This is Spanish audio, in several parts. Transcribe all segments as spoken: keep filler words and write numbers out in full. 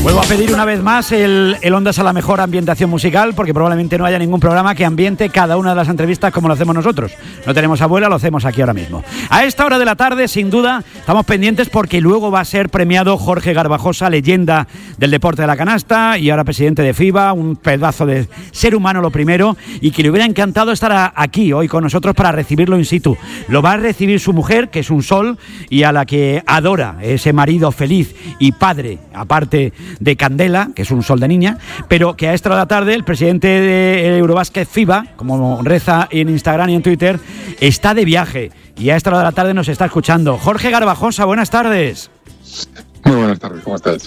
Vuelvo a pedir una vez más el, el Ondas a la mejor ambientación musical, porque probablemente no haya ningún programa que ambiente cada una de las entrevistas como lo hacemos nosotros. No tenemos abuela, lo hacemos aquí ahora mismo. A esta hora de la tarde, sin duda, estamos pendientes porque luego va a ser premiado Jorge Garbajosa, leyenda del deporte de la canasta y ahora presidente de FIBA, un pedazo de ser humano lo primero, y que le hubiera encantado estar a, aquí hoy con nosotros para recibirlo in situ. Lo va a recibir su mujer, que es un sol, y a la que adora ese marido feliz y padre, aparte de Candela, que es un sol de niña, pero que a esta hora de la tarde el presidente de Eurobásquet FIBA, como reza en Instagram y en Twitter, está de viaje y a esta hora de la tarde nos está escuchando. Jorge Garbajosa, buenas tardes. Muy buenas tardes, ¿cómo estáis?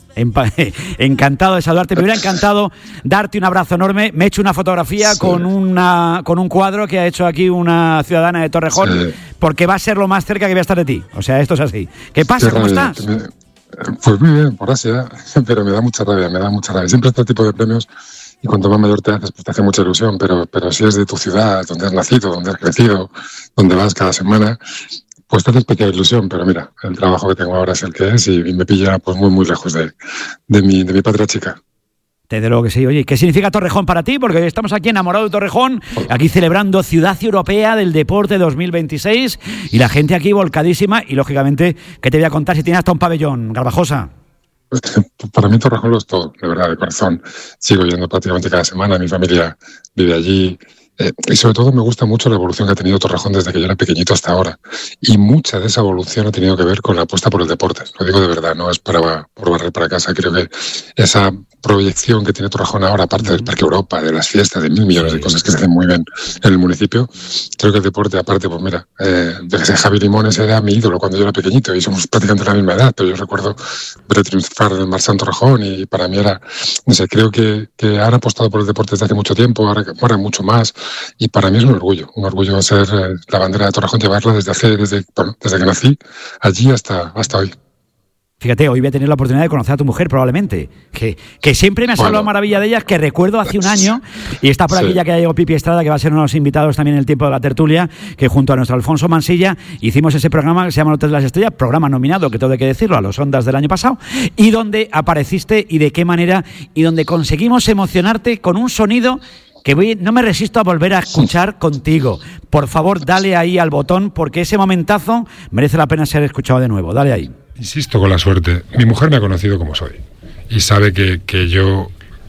Encantado de saludarte, me hubiera encantado darte un abrazo enorme. Me he hecho una fotografía sí. con una con un cuadro que ha hecho aquí una ciudadana de Torrejón, sí. porque va a ser lo más cerca que voy a estar de ti. O sea, esto es así. ¿Qué pasa? Qué ¿Cómo rabia, estás? Me, pues muy bien, por Asia, pero me da mucha rabia, me da mucha rabia. Siempre este tipo de premios, y cuanto más mayor te haces, pues te hace mucha ilusión, pero, pero si es de tu ciudad, donde has nacido, donde has crecido, donde vas cada semana, pues te hace especial ilusión. Pero mira, el trabajo que tengo ahora es el que es y me pilla pues muy muy lejos de, de, mi, de mi patria chica. Desde luego que sí. Oye, ¿qué significa Torrejón para ti? Porque hoy estamos aquí enamorados de Torrejón, aquí celebrando Ciudad Europea del Deporte dos mil veintiséis y la gente aquí volcadísima y, lógicamente, ¿qué te voy a contar si tienes hasta un pabellón, Garbajosa? Pues, para mí Torrejón lo es todo, de verdad, de corazón. Sigo yendo prácticamente cada semana, mi familia vive allí. Eh, y sobre todo me gusta mucho la evolución que ha tenido Torrejón desde que yo era pequeñito hasta ahora. Y mucha de esa evolución ha tenido que ver con la apuesta por el deporte. Lo digo de verdad, no es para, por barrer para casa. Creo que esa proyección que tiene Torrejón ahora, aparte del Parque Europa, de las fiestas, de mil millones de cosas que se hacen muy bien en el municipio, creo que el deporte, aparte, pues mira, eh, desde Javi Limones era mi ídolo cuando yo era pequeñito y somos prácticamente de la misma edad, pero yo recuerdo ver triunfar en el Marsan Torrejón y para mí era, no sé, creo que, que han apostado por el deporte desde hace mucho tiempo, ahora, ahora mucho más. Y para mí es un orgullo, un orgullo ser eh, la bandera de Torrejón, llevarla desde hace, desde, bueno, desde que nací, allí hasta, hasta hoy. Fíjate, hoy voy a tener la oportunidad de conocer a tu mujer probablemente, que, que siempre me has bueno. hablado maravilla de ella, que recuerdo hace un año, y está por aquí sí. ya que ha llegado Pipi Estrada, que va a ser uno de los invitados también en el tiempo de la tertulia, que junto a nuestro Alfonso Mansilla hicimos ese programa que se llama Hotel de las Estrellas, programa nominado, que todo hay que decirlo, a los Ondas del año pasado, y donde apareciste y de qué manera, y donde conseguimos emocionarte con un sonido que voy, no me resisto a volver a escuchar contigo. Por favor, dale ahí al botón, porque ese momentazo merece la pena ser escuchado de nuevo. Dale ahí. Insisto con la suerte. Mi mujer me ha conocido como soy y sabe que, que yo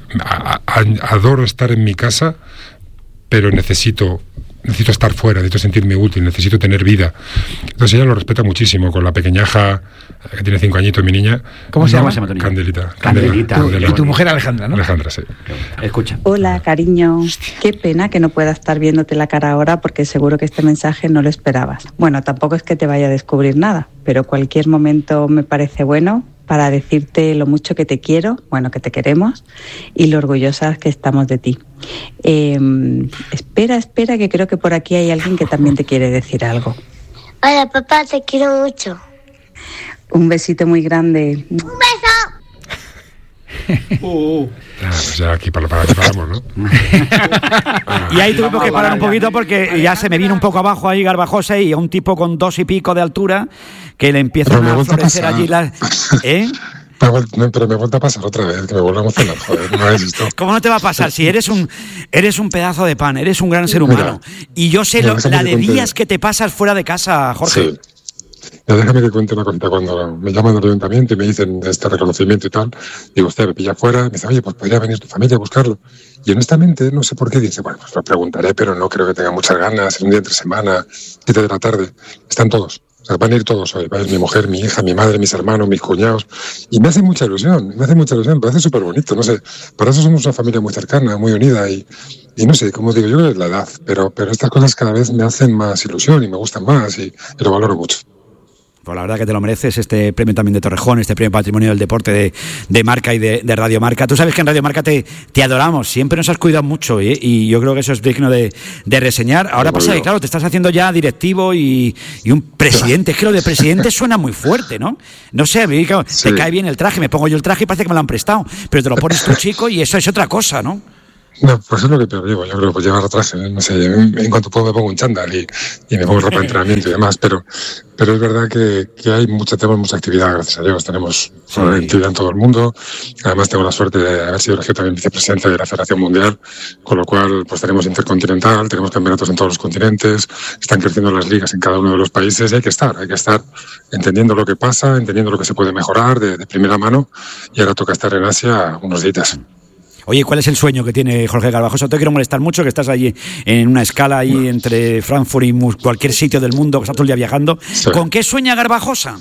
a, a, adoro estar en mi casa, pero necesito... necesito estar fuera, necesito sentirme útil, necesito tener vida. Entonces ella lo respeta muchísimo, con la pequeñaja que tiene cinco añitos, mi niña. ¿Cómo se llama ese matonillo? Candelita. Candelita. Candelita. Y tu mujer Alejandra, ¿no? Alejandra, sí. Escucha. Hola, cariño. Hostia. Qué pena que no pueda estar viéndote la cara ahora porque seguro que este mensaje no lo esperabas. Bueno, tampoco es que te vaya a descubrir nada, pero cualquier momento me parece bueno para decirte lo mucho que te quiero, bueno, que te queremos y lo orgullosas que estamos de ti. Eh, espera, espera, que creo que por aquí hay alguien que también te quiere decir algo. Hola, papá, te quiero mucho. Un besito muy grande. ¡Un beso! uh, ah, pues ya aquí para, para, paramos, ¿no? Y ahí tuvimos que parar un poquito porque ya se me vino un poco abajo ahí Garbajosa y a un tipo con dos y pico de altura que le empiezan a florecer allí las... ¿Eh? Pero, pero me vuelve a pasar otra vez, que me vuelve a emocionar, joder, no es esto. ¿Cómo no te va a pasar? Si eres un eres un pedazo de pan, eres un gran ser humano. Mira, y yo sé lo, la de días que te pasas fuera de casa, Jorge. Sí. Ya déjame que cuente una cosita. Cuando me llaman del ayuntamiento y me dicen este reconocimiento y tal, digo, usted me pilla fuera, me dice, oye, pues podría venir tu familia a buscarlo. Y honestamente, no sé por qué, dice, bueno, pues lo preguntaré, pero no creo que tenga muchas ganas, es un día entre semana, siete de la tarde, están todos. O sea, van a ir todos hoy, va a ir mi mujer, mi hija, mi madre, mis hermanos, mis cuñados, y me hace mucha ilusión, me hace mucha ilusión, me parece súper bonito, no sé, para eso somos una familia muy cercana, muy unida, y, y no sé, como digo, yo creo que es la edad, pero, pero estas cosas cada vez me hacen más ilusión y me gustan más, y, y lo valoro mucho. Pues la verdad que te lo mereces, este premio también de Torrejón, este premio Patrimonio del Deporte de, de Marca y de, de Radio Marca. Tú sabes que en Radio Marca te, te adoramos, siempre nos has cuidado mucho, ¿eh? Y yo creo que eso es digno de, de reseñar. Ahora pasa que, claro, te estás haciendo ya directivo y, y un presidente. Es que lo de presidente suena muy fuerte, ¿no? No sé, claro, sí. Te cae bien el traje, me pongo yo el traje y parece que me lo han prestado, pero te lo pones tu chico y eso es otra cosa, ¿no? No, pues es lo que te digo, yo creo, pues llevar traje, no sé, en cuanto puedo me pongo un chándal y, y me pongo ropa de entrenamiento y demás, pero, pero es verdad que, que hay mucha, tenemos mucha actividad, gracias a Dios, tenemos sí. actividad en todo el mundo, además tengo la suerte de haber sido elegido también vicepresidente de la Federación Mundial, con lo cual pues tenemos intercontinental, tenemos campeonatos en todos los continentes, están creciendo las ligas en cada uno de los países y hay que estar, hay que estar entendiendo lo que pasa, entendiendo lo que se puede mejorar de, de primera mano y ahora toca estar en Asia unos días. Oye, ¿cuál es el sueño que tiene Jorge Garbajosa? No te quiero molestar mucho, que estás allí en una escala ahí entre Frankfurt y cualquier sitio del mundo, que estás todo el día viajando. Sí. ¿Con qué sueña Garbajosa?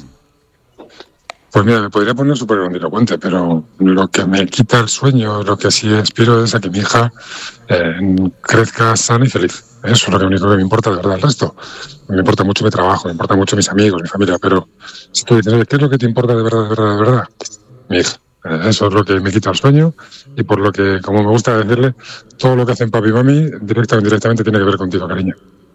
Pues mira, me podría poner súper grandilocuente, pero lo que me quita el sueño, lo que sí aspiro es a que mi hija eh, crezca sana y feliz. Eso es lo único que me importa, de verdad, el resto. Me importa mucho mi trabajo, me importa mucho mis amigos, mi familia, pero si tú dices, ¿qué es lo que te importa de verdad, de verdad, de verdad? Mi hija. Eso es lo que me quita el sueño y por lo que, como me gusta decirle, todo lo que hacen papi y mami, directa o indirectamente, tiene que ver contigo, cariño.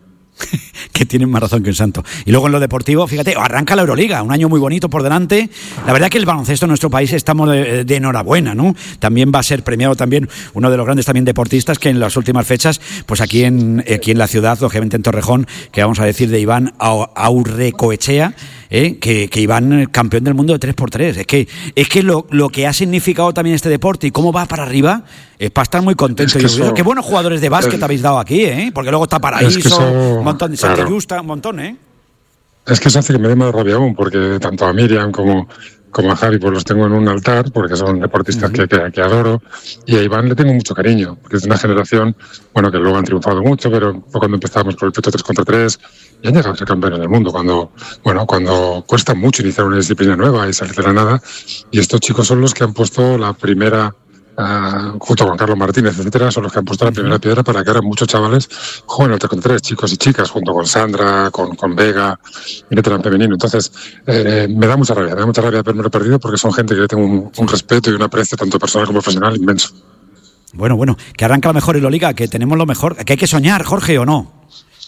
Que tienen más razón que un santo. Y luego en lo deportivo, fíjate, arranca la Euroliga, un año muy bonito por delante. La verdad que el baloncesto en nuestro país estamos de, de enhorabuena, ¿no? También va a ser premiado también uno de los grandes también deportistas que en las últimas fechas, pues aquí en aquí en la ciudad, lógicamente en Torrejón, que vamos a decir de Iván Aurrecoechea, ¿eh? que, que Iván, campeón del mundo de tres por tres. Es que, es que lo, lo que ha significado también este deporte y cómo va para arriba es para estar muy contento. Es que eso, qué buenos jugadores de básquet eh, habéis dado aquí, ¿eh? Porque luego está Paraíso, es que eso, un montón de Santa claro. Justa, un montón, ¿eh? Es que eso hace que me dé más rabia aún, porque tanto a Miriam como, como a Javi pues los tengo en un altar, porque son deportistas uh-huh. que, que, que adoro, y a Iván le tengo mucho cariño, porque es de una generación, bueno, que luego han triunfado mucho, pero fue cuando empezamos con el peto tres contra tres, y han llegado a ser campeones del mundo, cuando, bueno, cuando cuesta mucho iniciar una disciplina nueva y salir de la nada, y estos chicos son los que han puesto la primera... Uh, junto con Carlos Martínez, etcétera, son los que han puesto la primera piedra para que ahora muchos chavales jueguen el tres contra tres, chicos y chicas, junto con Sandra, con, con Vega, etcétera, en femenino. Entonces, eh, me da mucha rabia, me da mucha rabia haberme perdido porque son gente que yo tengo un, un respeto y un aprecio tanto personal como profesional inmenso. Bueno, bueno, que arranca la mejor Euroliga, que tenemos lo mejor, que hay que soñar, Jorge, ¿o no?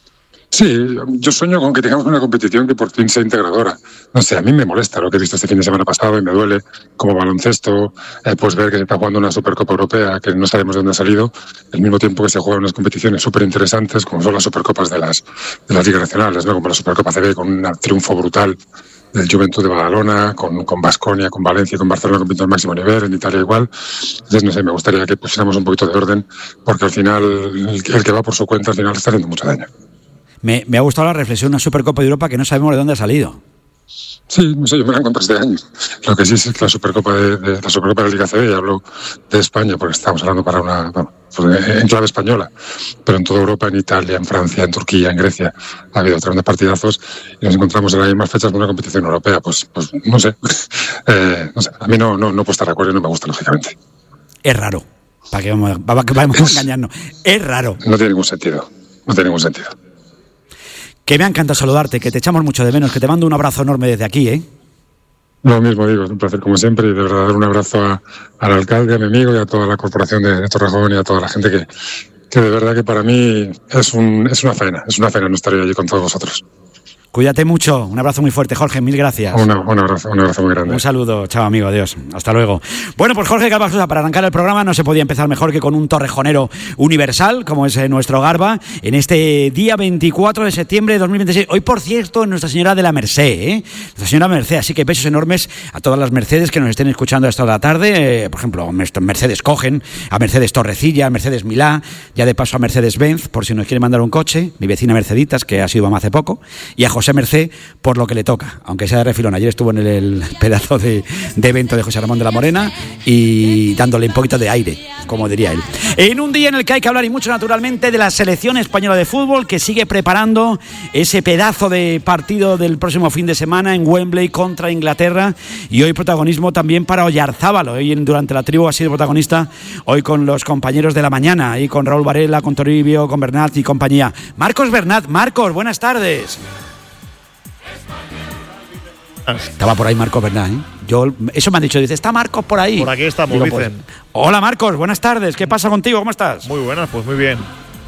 Sí, yo sueño con que tengamos una competición que por fin sea integradora. No sé, a mí me molesta lo que he visto este fin de semana pasado y me duele como baloncesto, eh, pues ver que se está jugando una Supercopa Europea que no sabemos de dónde ha salido, al mismo tiempo que se juegan unas competiciones súper interesantes como son las Supercopas de las, de las ligas nacionales, ¿no? Como la Supercopa C B con un triunfo brutal del Juventud de Badalona, con, con Baskonia, con Valencia y con Barcelona compitiendo al máximo nivel, en Italia igual. Entonces, no sé, me gustaría que pusiéramos un poquito de orden porque al final el, el que va por su cuenta al final está haciendo mucho daño. Me, me ha gustado la reflexión, una Supercopa de Europa que no sabemos de dónde ha salido. Sí, no sé, yo me la encontré este año. Lo que sí es que la Supercopa de, de la Supercopa de la Liga C B, y hablo de España porque estamos hablando para una, bueno, pues en clave española, pero en toda Europa, en Italia, en Francia, en Turquía, en Grecia, ha habido tremendos partidazos y nos encontramos en las mismas fechas de una competición europea. Pues, pues no sé, eh, no sé, a mí no, no, no puedo estar de acuerdo y no me gusta, lógicamente. Es raro, para que vamos, para que vamos a engañarnos, es raro. No tiene ningún sentido, no tiene ningún sentido. Que me ha encantado saludarte, que te echamos mucho de menos, que te mando un abrazo enorme desde aquí, ¿eh? Lo mismo digo, es un placer como siempre y de verdad dar un abrazo a, al alcalde, a mi amigo y a toda la corporación de, de Torrejón y a toda la gente que, que de verdad que para mí es, un, es una faena, es una faena no estar allí con todos vosotros. Cuídate mucho, un abrazo muy fuerte, Jorge, mil gracias. Una, un abrazo, un abrazo muy grande. Un saludo, chao amigo, adiós, hasta luego. Bueno, pues Jorge Garbajosa, para arrancar el programa no se podía empezar mejor que con un torrejonero universal, como es nuestro Garba, en este día veinticuatro de septiembre de dos mil veintiséis. Hoy, por cierto, en Nuestra Señora de la Merced, ¿eh? Nuestra Señora Merced, así que besos enormes a todas las Mercedes que nos estén escuchando a esta hora de la tarde, eh, por ejemplo, Mercedes Cogen, a Mercedes Torrecilla, a Mercedes Milá, ya de paso a Mercedes Benz, por si nos quiere mandar un coche, mi vecina Merceditas, que ha sido mamá hace poco, y a José Merced, por lo que le toca, aunque sea de refilón. Ayer estuvo en el, el pedazo de, de evento de José Ramón de la Morena y dándole un poquito de aire, como diría él. En un día en el que hay que hablar y mucho naturalmente de la selección española de fútbol que sigue preparando ese pedazo de partido del próximo fin de semana en Wembley contra Inglaterra, y hoy protagonismo también para Oyarzábal. Hoy durante la tribu ha sido protagonista hoy con los compañeros de la mañana, y con Raúl Varela, con Toribio, con Bernat y compañía. Marcos Bernat, Marcos, buenas tardes. Estaba por ahí Marcos Bernat, ¿eh? Yo, eso me han dicho, dice, está Marcos por ahí. Por aquí estamos, Digo, dicen. Pues, hola Marcos, buenas tardes, ¿qué pasa contigo? ¿Cómo estás? Muy buenas, pues muy bien.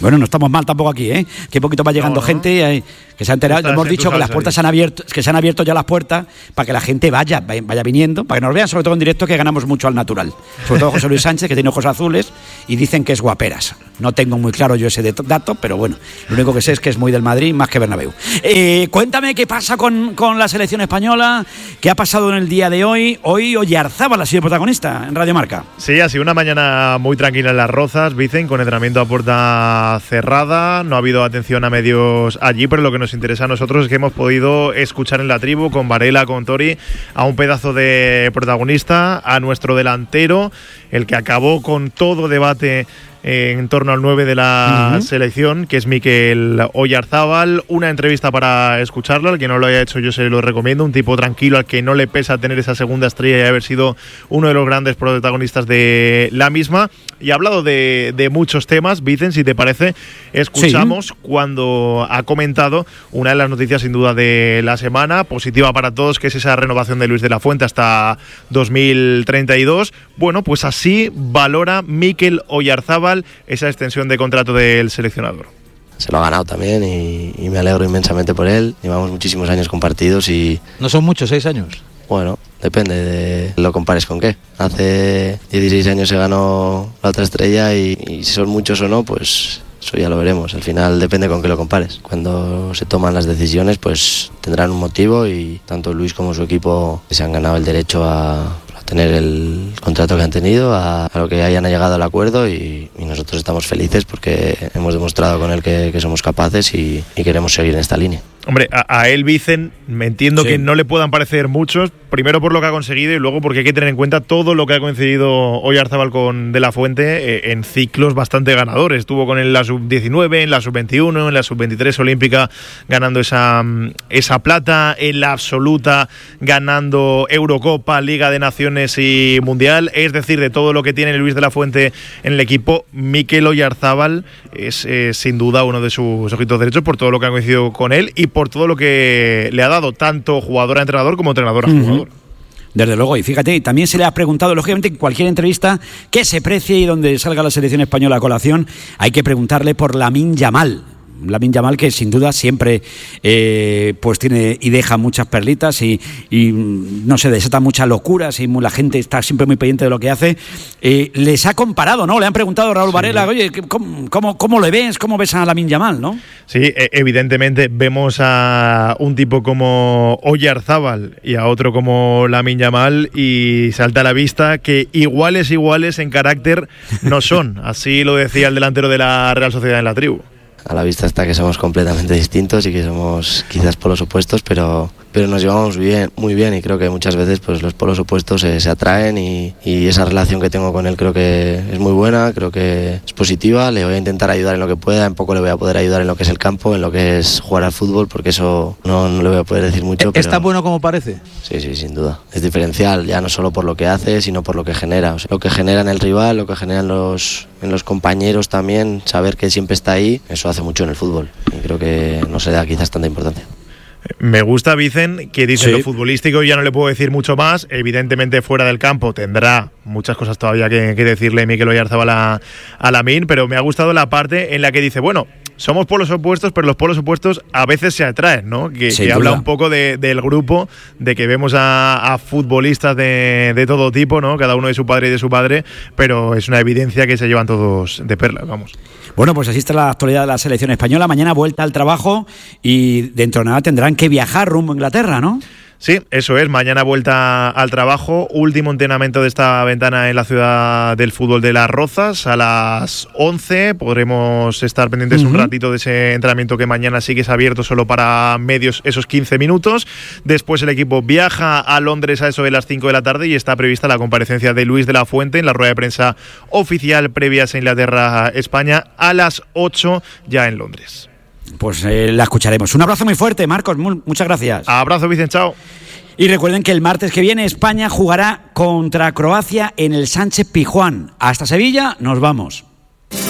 Bueno, no estamos mal tampoco aquí, ¿eh? Que poquito va llegando no, no. gente eh, que se ha enterado. Hemos dicho que las puertas se han abierto, que se han abierto ya las puertas para que la gente vaya, vaya viniendo, para que nos vean, sobre todo en directo, que ganamos mucho al natural. Sobre todo José Luis Sánchez, que tiene ojos azules y dicen que es guaperas. No tengo muy claro yo ese dato, pero bueno, lo único que sé es que es muy del Madrid, más que Bernabéu. Eh, cuéntame qué pasa con, con la selección española, qué ha pasado en el día de hoy. Hoy Oyarzábal ha sido protagonista en Radio Marca. Sí, ha sido una mañana muy tranquila en Las Rozas, Vicen, con entrenamiento a puerta cerrada, no ha habido atención a medios allí, pero lo que nos interesa a nosotros es que hemos podido escuchar en la tribu con Varela, con Tori, a un pedazo de protagonista, a nuestro delantero, el que acabó con todo debate en torno al nueve de la uh-huh. selección, que es Mikel Oyarzábal. Una entrevista para escucharlo, al que no lo haya hecho yo se lo recomiendo, un tipo tranquilo al que no le pesa tener esa segunda estrella y haber sido uno de los grandes protagonistas de la misma, y ha hablado de, de muchos temas. Vicen, si te parece, escuchamos sí. cuando ha comentado una de las noticias sin duda de la semana, positiva para todos, que es esa renovación de Luis de la Fuente hasta dos mil treinta y dos. Bueno, pues así valora Mikel Oyarzábal esa extensión de contrato del seleccionador. Se lo ha ganado también y, y me alegro inmensamente por él. Llevamos muchísimos años compartidos y... ¿No son muchos, seis años? Bueno, depende de lo compares con qué. Hace dieciséis años se ganó la otra estrella y, y si son muchos o no, pues eso ya lo veremos. Al final depende con qué lo compares. Cuando se toman las decisiones, pues tendrán un motivo y tanto Luis como su equipo se han ganado el derecho a... tener el contrato que han tenido, a, a lo que hayan llegado al acuerdo y, y nosotros estamos felices porque hemos demostrado con él que, que somos capaces y, y queremos seguir en esta línea. Hombre, a, a él, Vicen, me entiendo sí. que no le puedan parecer muchos, primero por lo que ha conseguido y luego porque hay que tener en cuenta todo lo que ha coincidido Oyarzábal con De la Fuente eh, en ciclos bastante ganadores. Estuvo con él en la sub diecinueve, en la sub veintiuno, en la sub veintitrés olímpica ganando esa, esa plata, en la absoluta ganando Eurocopa, Liga de Naciones y Mundial. Es decir, de todo lo que tiene Luis de la Fuente en el equipo, Mikel Oyarzábal es eh, sin duda uno de sus ojitos derechos por todo lo que ha coincidido con él y por todo lo que le ha dado tanto jugador a entrenador como entrenador a uh-huh. jugador. Desde luego, y fíjate, también se le ha preguntado, lógicamente, en cualquier entrevista que se precie y donde salga la selección española a colación, hay que preguntarle por Lamine Yamal. Lamine Yamal, que sin duda siempre eh, pues tiene y deja muchas perlitas y, y no sé, desata muchas locuras y la gente está siempre muy pendiente de lo que hace. Eh, les ha comparado, ¿no? Le han preguntado a Raúl sí. Varela, oye, ¿cómo, cómo, ¿cómo le ves? ¿Cómo ves a Lamine Yamal, no? Sí, evidentemente vemos a un tipo como Oyarzábal y a otro como Lamine Yamal y salta a la vista que iguales iguales en carácter no son. Así lo decía el delantero de la Real Sociedad en la tribu. A la vista está que somos completamente distintos y que somos quizás polos opuestos, pero, pero nos llevamos bien, muy bien y creo que muchas veces pues los polos opuestos se, se atraen y, y esa relación que tengo con él creo que es muy buena, creo que es positiva. Le voy a intentar ayudar en lo que pueda, en poco le voy a poder ayudar en lo que es el campo, en lo que es jugar al fútbol, porque eso no, no le voy a poder decir mucho. ¿Es pero... tan bueno como parece? Sí, sí, sin duda. Es diferencial, ya no solo por lo que hace, sino por lo que genera. O sea, lo que genera en el rival, lo que genera en los, en los compañeros también, saber que siempre está ahí, eso hace mucho en el fútbol y creo que no se da quizás tanta importancia. Me gusta, Vicen, que dice sí. lo futbolístico, ya no le puedo decir mucho más. Evidentemente fuera del campo tendrá muchas cosas todavía que, que decirle Mikel Oyarzábal a, a Lamine, pero me ha gustado la parte en la que dice, bueno, somos polos opuestos, pero los polos opuestos a veces se atraen, ¿no? Que, que habla un poco de, del grupo, de que vemos a, a futbolistas de, de todo tipo, ¿no? Cada uno de su padre y de su padre, pero es una evidencia que se llevan todos de perlas, vamos. Bueno, pues así está la actualidad de la selección española. Mañana vuelta al trabajo y dentro de nada tendrán que viajar rumbo a Inglaterra, ¿no? Sí, eso es, mañana vuelta al trabajo, último entrenamiento de esta ventana en la ciudad del fútbol de Las Rozas a las once, podremos estar pendientes uh-huh. un ratito de ese entrenamiento que mañana sí que es abierto solo para medios esos quince minutos, después el equipo viaja a Londres a eso de las cinco de la tarde y está prevista la comparecencia de Luis de la Fuente en la rueda de prensa oficial previa a Inglaterra-España a las ocho ya en Londres. Pues eh, la escucharemos. Un abrazo muy fuerte, Marcos. Muy, muchas gracias. Abrazo, Vicen. Chao. Y recuerden que el martes que viene España jugará contra Croacia en el Sánchez Pizjuán. Hasta Sevilla, nos vamos.